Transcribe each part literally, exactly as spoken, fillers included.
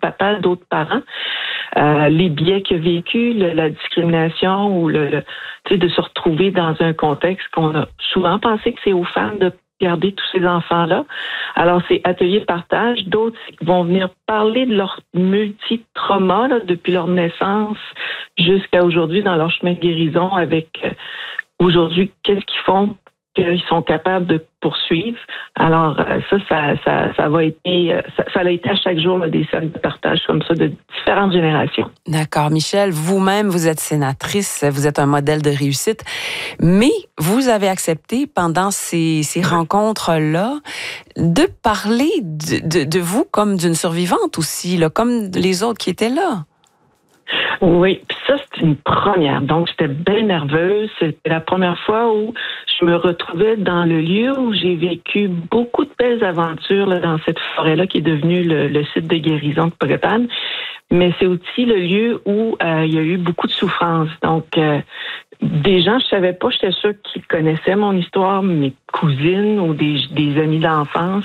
papa, d'autres parents. Euh, les biais qu'il a vécu, le, la discrimination ou le, le tu sais, de se retrouver dans un contexte qu'on a souvent pensé que c'est aux femmes de garder tous ces enfants-là. Alors, c'est atelier de partage. D'autres vont venir parler de leur multi-trauma là, depuis leur naissance jusqu'à aujourd'hui dans leur chemin de guérison avec euh, aujourd'hui, qu'est-ce qu'ils font qu'ils sont capables de poursuivre. Alors, euh, ça, ça, ça, ça va être, ça, ça a été à chaque jour là, des cercles de partage comme ça de différentes générations. D'accord. Michel, vous-même, vous êtes sénatrice, vous êtes un modèle de réussite, mais vous avez accepté pendant ces, ces rencontres-là de parler de, de, de vous comme d'une survivante aussi, là, comme les autres qui étaient là. Oui, puis ça, c'est une première. Donc, j'étais bien nerveuse. C'était la première fois où je me retrouvais dans le lieu où j'ai vécu beaucoup de belles aventures là, dans cette forêt-là qui est devenue le, le site de guérison de Powhatan. Mais c'est aussi le lieu où euh, il y a eu beaucoup de souffrance. Donc, euh, des gens, je savais pas, j'étais sûre qu'ils connaissaient mon histoire, mes cousines ou des, des amis d'enfance.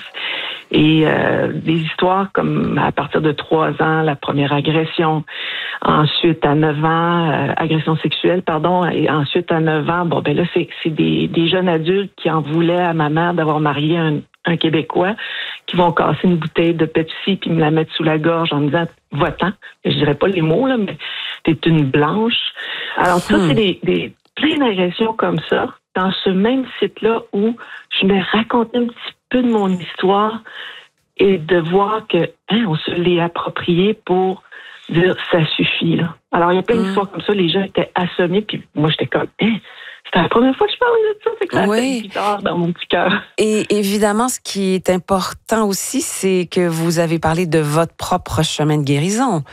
Et euh, des histoires comme à partir de trois ans, la première agression. Ensuite, à neuf ans, euh, agression sexuelle, pardon. Et ensuite, à neuf ans, bon, ben là, c'est, c'est des, des jeunes adultes qui en voulaient à ma mère d'avoir marié un, un Québécois, qui vont casser une bouteille de Pepsi puis me la mettre sous la gorge en me disant « va-t'en ». Je dirais pas les mots, là, mais t'es une blanche. Alors, ça, hmm. c'est des, des plein d'agressions comme ça, dans ce même site-là où je me racontais un petit peu de mon histoire et de voir que hein, on se l'est approprié pour dire ça suffit là. Alors il y a plein mmh. d'histoires comme ça, les gens étaient assommés puis moi j'étais comme hein, c'était la première fois que je parlais de ça, c'est que ça oui. fait bizarre dans mon petit cœur. Et évidemment, ce qui est important aussi, c'est que vous avez parlé de votre propre chemin de guérison.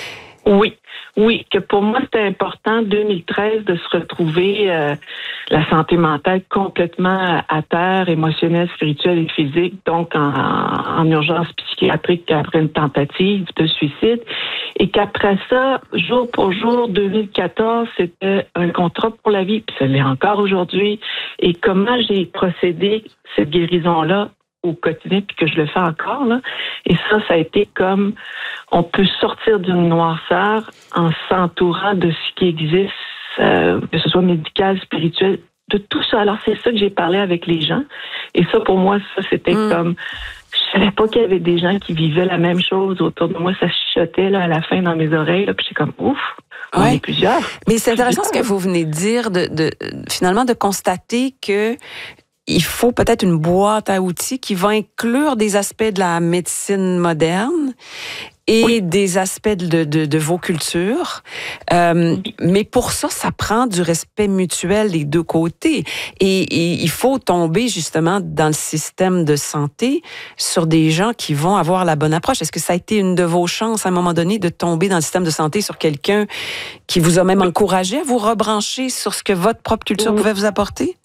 Oui. Oui, que pour moi, c'était important, deux mille treize, de se retrouver euh, la santé mentale complètement à terre, émotionnelle, spirituelle et physique, donc en, en urgence psychiatrique après une tentative de suicide. Et qu'après ça, jour pour jour, deux mille quatorze, c'était un contrat pour la vie, puis ça l'est encore aujourd'hui. Et comment j'ai procédé cette guérison-là au quotidien, puis que je le fais encore, là. Et ça, ça a été comme, on peut sortir d'une noirceur en s'entourant de ce qui existe, euh, que ce soit médical, spirituel, de tout ça. Alors, c'est ça que j'ai parlé avec les gens. Et ça, pour moi, ça, c'était mmh. comme, je savais pas qu'il y avait des gens qui vivaient la même chose autour de moi. Ça chuchotait, là, à la fin dans mes oreilles, là, puis j'étais comme, ouf! On ouais. est plusieurs. Mais c'est intéressant ce que vous venez de dire, de, de, finalement, de constater que il faut peut-être une boîte à outils qui va inclure des aspects de la médecine moderne et oui. des aspects de, de, de vos cultures. Euh, oui. Mais pour ça, ça prend du respect mutuel des deux côtés. Et, et il faut tomber justement dans le système de santé sur des gens qui vont avoir la bonne approche. Est-ce que ça a été une de vos chances à un moment donné de tomber dans le système de santé sur quelqu'un qui vous a même oui. encouragé à vous rebrancher sur ce que votre propre culture oui. pouvait vous apporter?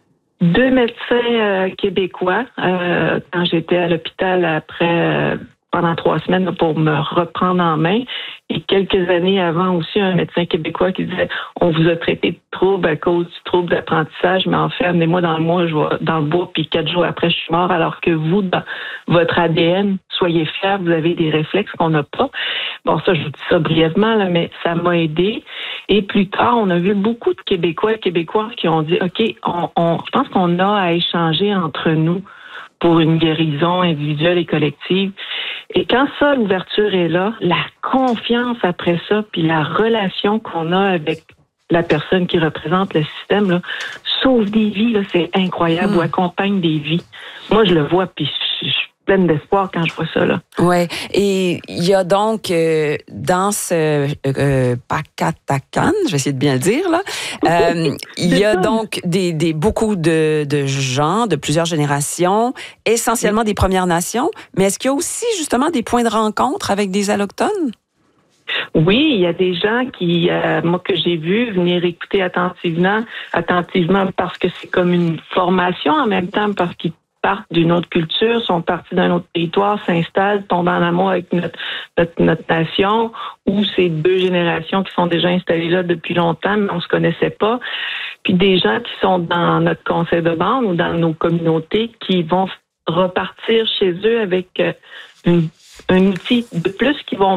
Deux médecins euh, québécois, euh, quand j'étais à l'hôpital après euh, pendant trois semaines pour me reprendre en main. Et quelques années avant aussi, un médecin québécois qui disait « On vous a traité de trouble à cause du trouble d'apprentissage, mais en fait, amenez-moi dans le mois, je vais dans le bois, puis quatre jours après, je suis mort, alors que vous, dans votre A D N, soyez fiers, vous avez des réflexes qu'on n'a pas. » Bon, ça, je vous dis ça brièvement, là, mais ça m'a aidé. Et plus tard, on a vu beaucoup de Québécois et Québécoises qui ont dit « OK, on, on, je pense qu'on a à échanger entre nous pour une guérison individuelle et collective. » Et quand ça, l'ouverture est là, la confiance après ça, puis la relation qu'on a avec la personne qui représente le système, là, sauve des vies, là, c'est incroyable, mmh. ou accompagne des vies. Moi, je le vois, puis je suis pleine d'espoir quand je vois ça, là. Ouais. Et il y a donc, euh, dans ce euh, Powhatan, je vais essayer de bien le dire, là, euh, il y a donc des, des, beaucoup de, de gens de plusieurs générations, essentiellement oui. des Premières Nations, mais est-ce qu'il y a aussi, justement, des points de rencontre avec des Allochtones? Oui, il y a des gens qui, euh, moi que j'ai vu, venir écouter attentivement, attentivement parce que c'est comme une formation en même temps, parce qu'ils partent d'une autre culture, sont partis d'un autre territoire, s'installent, tombent en amour avec notre, notre, notre nation, ou c'est deux générations qui sont déjà installées là depuis longtemps, mais on se connaissait pas. Puis des gens qui sont dans notre conseil de bande ou dans nos communautés qui vont repartir chez eux avec une, un outil de plus qui vont